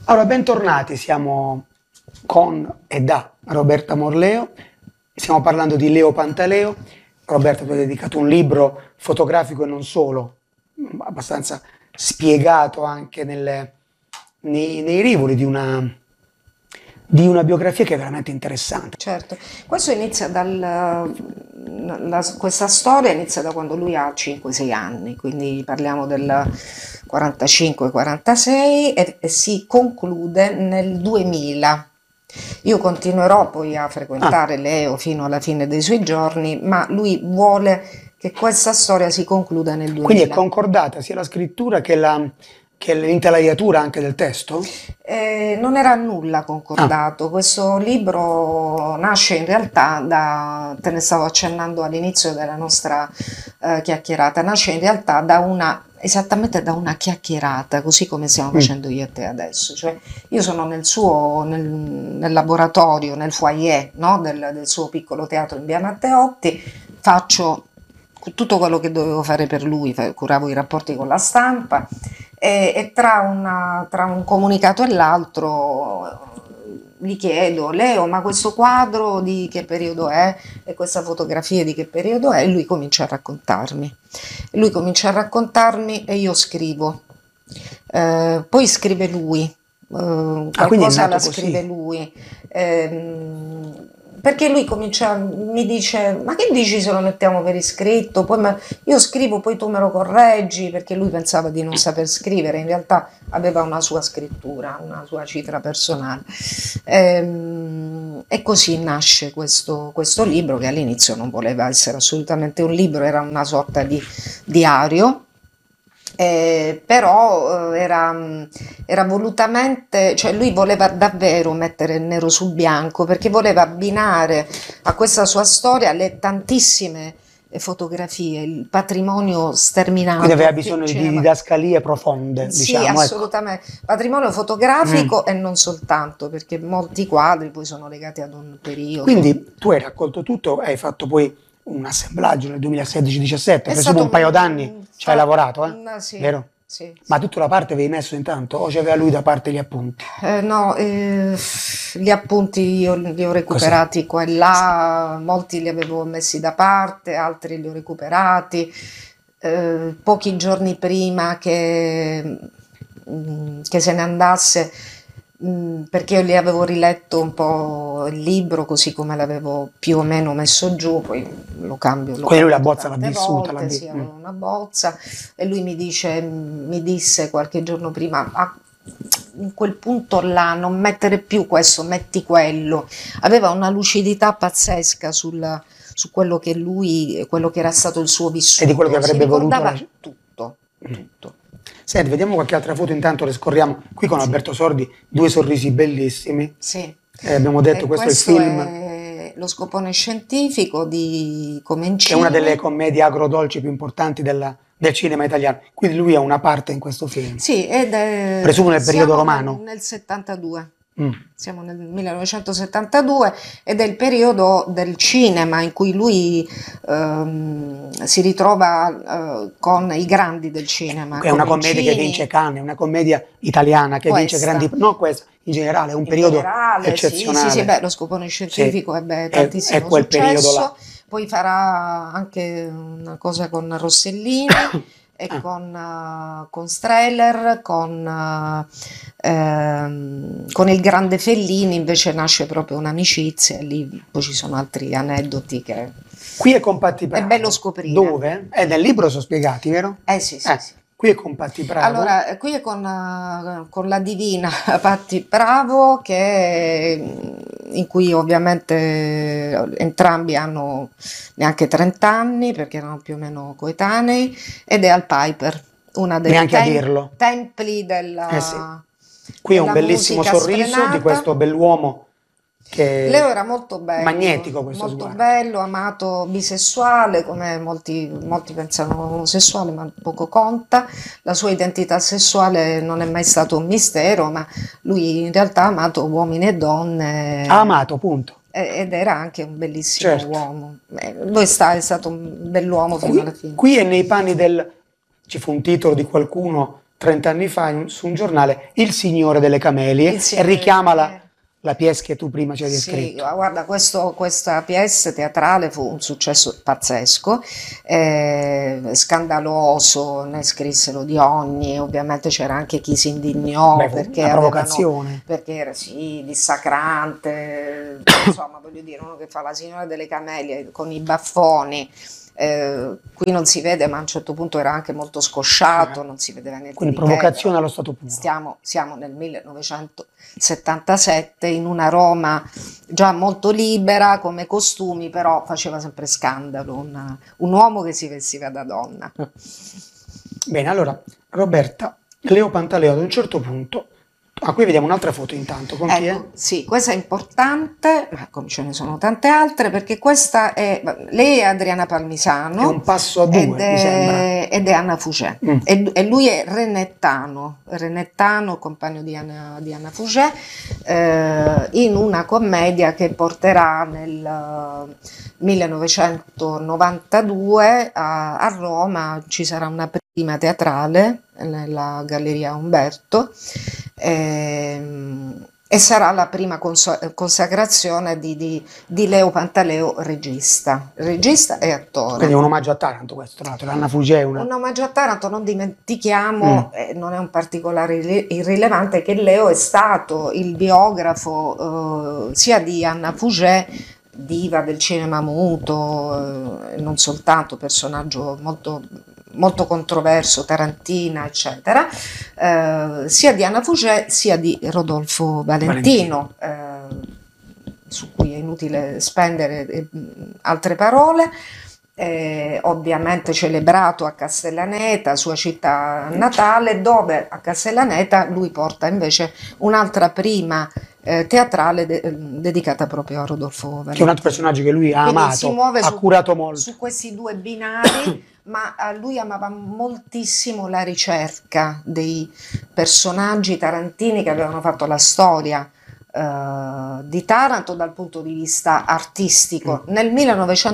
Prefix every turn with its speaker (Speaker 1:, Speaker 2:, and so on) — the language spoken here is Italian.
Speaker 1: Allora, bentornati, siamo con e da Roberta Morleo, stiamo parlando di Leo Pantaleo. Roberta, tu hai dedicato un libro fotografico e non solo, abbastanza spiegato anche nei rivoli di una biografia che è veramente interessante.
Speaker 2: Certo, questo inizia questa storia inizia da quando lui ha 5-6 anni, quindi parliamo del 45-46 e si conclude nel 2000. Io continuerò poi a
Speaker 1: Ah,
Speaker 2: frequentare Leo fino alla fine dei suoi giorni, ma lui vuole che questa storia si concluda nel
Speaker 1: quindi è
Speaker 2: 2000.
Speaker 1: concordata sia la scrittura che l'intelaiatura anche del testo?
Speaker 2: Non era nulla
Speaker 1: Ah,
Speaker 2: concordato, questo libro nasce in realtà te ne stavo accennando all'inizio della nostra chiacchierata, nasce in realtà esattamente da una chiacchierata, così come stiamo
Speaker 1: mm.
Speaker 2: facendo io e te adesso. Cioè, io sono nel laboratorio, nel foyer, no, del suo piccolo teatro in via Matteotti, faccio tutto quello che dovevo fare per lui, curavo i rapporti con la stampa e tra un comunicato e l'altro gli chiedo, Leo, ma questo quadro di che periodo è e questa fotografia di che periodo è? E lui comincia a raccontarmi. Lui comincia a raccontarmi e io scrivo. Poi scrive lui,
Speaker 1: Ah, quindi è
Speaker 2: qualcosa la
Speaker 1: nato
Speaker 2: scrive
Speaker 1: così.
Speaker 2: lui. Perché lui mi dice, ma che dici se lo mettiamo per iscritto? Io scrivo, poi tu me lo correggi, perché lui pensava di non saper scrivere, in realtà aveva una sua scrittura, una sua cifra personale. E così nasce questo libro che all'inizio non voleva essere assolutamente un libro, era una sorta di diario. Però era volutamente, cioè lui voleva davvero mettere il nero su bianco perché voleva abbinare a questa sua storia le tantissime fotografie, il patrimonio
Speaker 1: Quindi
Speaker 2: sterminato
Speaker 1: aveva bisogno di
Speaker 2: cinema.
Speaker 1: didascalie profonde,
Speaker 2: Sì,
Speaker 1: diciamo, ecco.
Speaker 2: assolutamente. Patrimonio
Speaker 1: Mm.
Speaker 2: fotografico e non soltanto, perché molti quadri poi sono legati ad un periodo.
Speaker 1: Quindi tu hai raccolto tutto, hai fatto poi un assemblaggio nel 2016-17,
Speaker 2: È
Speaker 1: presumo
Speaker 2: stato
Speaker 1: un paio d'anni ci hai lavorato,
Speaker 2: sì,
Speaker 1: vero?
Speaker 2: sì,
Speaker 1: Ma
Speaker 2: sì.
Speaker 1: tutta la parte avevi messo intanto o c'aveva lui da parte gli appunti?
Speaker 2: No, gli appunti io li ho
Speaker 1: Così.
Speaker 2: recuperati qua e là, molti li avevo messi da parte, altri li ho recuperati. Pochi giorni prima che se ne andasse, perché io gli avevo riletto un po' il libro così come l'avevo più o meno messo giù, poi l'ho
Speaker 1: Quindi lui la
Speaker 2: cambiato
Speaker 1: bozza l'ha
Speaker 2: tante
Speaker 1: vissuta,
Speaker 2: volte, sì,
Speaker 1: mm.
Speaker 2: avevo una bozza e lui mi disse qualche giorno prima, in quel punto là non mettere più questo, metti quello. Aveva una lucidità pazzesca su quello che era stato il suo
Speaker 1: E di quello che
Speaker 2: vissuto, si
Speaker 1: avrebbe voluto
Speaker 2: ricordava
Speaker 1: lasciare.
Speaker 2: tutto, tutto.
Speaker 1: Senti, vediamo qualche altra foto, intanto le scorriamo. Qui con
Speaker 2: Sì.
Speaker 1: Alberto Sordi, due sorrisi bellissimi.
Speaker 2: Sì,
Speaker 1: Abbiamo detto,
Speaker 2: e
Speaker 1: questo è il
Speaker 2: questo
Speaker 1: film,
Speaker 2: è lo scopone scientifico di
Speaker 1: che è una delle
Speaker 2: Comencini.
Speaker 1: commedie agrodolci più importanti del cinema italiano. Quindi lui ha una parte in questo film.
Speaker 2: Sì,
Speaker 1: Presumo nel periodo
Speaker 2: siamo
Speaker 1: romano.
Speaker 2: nel 72.
Speaker 1: Mm.
Speaker 2: Siamo nel 1972 ed è il periodo del cinema in cui lui si ritrova con i grandi del cinema,
Speaker 1: È una commedia che vince
Speaker 2: Comencini,
Speaker 1: Cannes, è una commedia italiana che vince grandi.
Speaker 2: questa.
Speaker 1: No, questa in generale è un
Speaker 2: In
Speaker 1: periodo
Speaker 2: generale, sì, sì, sì,
Speaker 1: eccezionale.
Speaker 2: beh, lo scopone
Speaker 1: Sì,
Speaker 2: scientifico ebbe
Speaker 1: è
Speaker 2: tantissimo
Speaker 1: quel periodo là.
Speaker 2: successo, poi farà anche una cosa con Rossellini e
Speaker 1: Ah,
Speaker 2: con Streller, con il grande Fellini invece nasce proprio un'amicizia e lì poi ci sono altri aneddoti che
Speaker 1: qui è Compatti
Speaker 2: è bello
Speaker 1: Bravo.
Speaker 2: scoprire.
Speaker 1: Dove? Nel libro sono spiegati, vero?
Speaker 2: Sì, sì, sì.
Speaker 1: Qui è Compatti Bravo.
Speaker 2: Allora, qui è con la divina Patti Bravo, in cui ovviamente entrambi hanno neanche 30 anni, perché erano più o meno coetanei, ed è al Piper, una dei
Speaker 1: Neanche a dirlo.
Speaker 2: templi
Speaker 1: Eh sì. Qui è un
Speaker 2: della
Speaker 1: bellissimo
Speaker 2: musica
Speaker 1: sorriso di
Speaker 2: sfrenata.
Speaker 1: questo bell'uomo che
Speaker 2: Leo
Speaker 1: è
Speaker 2: era
Speaker 1: magnetico questo
Speaker 2: molto
Speaker 1: sguardo.
Speaker 2: bello, amato, bisessuale, come molti pensano omosessuale, ma poco conta. La sua identità sessuale non è mai stato un mistero, ma lui in realtà ha amato uomini e
Speaker 1: Ha
Speaker 2: donne
Speaker 1: amato, punto.
Speaker 2: ed era anche un bellissimo
Speaker 1: Certo.
Speaker 2: uomo. È stato un bell'uomo fino alla fine.
Speaker 1: Qui è nei panni del. Ci fu un titolo di qualcuno 30 anni fa su un giornale Il Signore delle Camelie,
Speaker 2: Il
Speaker 1: e
Speaker 2: Signore
Speaker 1: richiama
Speaker 2: delle Camelie.
Speaker 1: la pièce che tu prima ci hai
Speaker 2: Sì,
Speaker 1: descritto.
Speaker 2: guarda, questa pièce teatrale fu un successo pazzesco, scandaloso, ne scrissero di ogni, ovviamente c'era anche chi si indignò
Speaker 1: Beh, fu una provocazione.
Speaker 2: perché era sì, dissacrante, insomma, voglio dire, uno che fa la Signora delle Camelie con i baffoni, qui non si vede, ma a un certo punto era anche molto scosciato, non si vedeva niente
Speaker 1: Quindi
Speaker 2: di che,
Speaker 1: provocazione
Speaker 2: però
Speaker 1: allo stato puro.
Speaker 2: siamo nel 1977 in una Roma già molto libera come costumi, però faceva sempre scandalo un uomo che si vestiva da donna.
Speaker 1: Bene, allora, Roberta, Leo Pantaleo ad un certo punto, qui vediamo un'altra foto intanto, con chi è?
Speaker 2: Ecco, sì, questa è importante, ma come ce ne sono tante altre, perché lei è Adriana
Speaker 1: È
Speaker 2: Palmisano
Speaker 1: un passo a due, mi sembra.
Speaker 2: ed è Anna Fugè. E lui è Renettano, compagno di Anna Fugè, in una commedia che porterà nel 1992 a Roma. Ci sarà una prima teatrale nella Galleria Umberto, e sarà la prima consacrazione di Leo Pantaleo, regista e attore.
Speaker 1: Quindi è un omaggio a Taranto questo, tra l'altro, Anna Fugè è una...
Speaker 2: Un omaggio a Taranto, non dimentichiamo, non è un particolare irrilevante, che Leo è stato il biografo sia di Anna Fugè, diva del cinema muto, non soltanto, personaggio molto, molto controverso, tarantina, eccetera, sia di Anna Fugè sia di Rodolfo Valentino, su cui è inutile spendere altre parole. Ovviamente celebrato a Castellaneta, sua città natale, dove a Castellaneta lui porta invece un'altra prima teatrale dedicata proprio a Rodolfo Valentino.
Speaker 1: Che è un altro personaggio che lui ha
Speaker 2: Quindi
Speaker 1: amato,
Speaker 2: si muove
Speaker 1: ha curato molto.
Speaker 2: su questi due binari, ma lui amava moltissimo la ricerca dei personaggi tarantini che avevano fatto la storia di Taranto dal punto di vista artistico. Nel 1900